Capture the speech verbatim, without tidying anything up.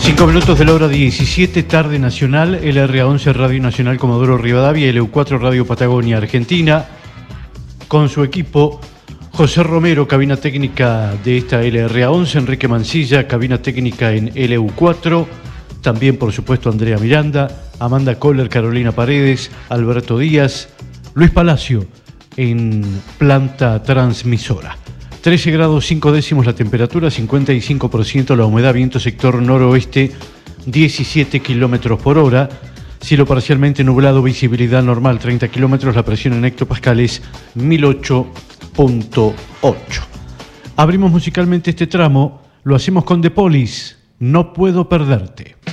Cinco minutos de la hora diecisiete, tarde nacional, L R A once Radio Nacional Comodoro Rivadavia, L U cuatro Radio Patagonia Argentina, con su equipo, José Romero, cabina técnica de esta L R A once, Enrique Mancilla, cabina técnica en L U cuatro, también por supuesto Andrea Miranda, Amanda Kohler, Carolina Paredes, Alberto Díaz, Luis Palacio en planta transmisora. trece grados cinco décimos la temperatura, cincuenta y cinco por ciento la humedad, viento sector noroeste, diecisiete kilómetros por hora, cielo parcialmente nublado, visibilidad normal treinta kilómetros, la presión en hectopascales mil ocho punto ocho. Abrimos musicalmente este tramo, lo hacemos con The Police, No Puedo Perderte.